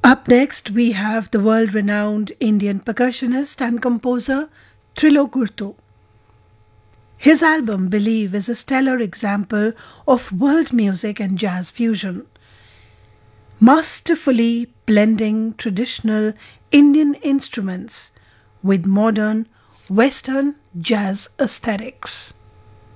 Up next, we have the world-renowned Indian percussionist and composer Trilok Gurtu. His album Believe is a stellar example of world music and jazz fusion, masterfully blending traditional Indian instruments with modern Western jazz aesthetics.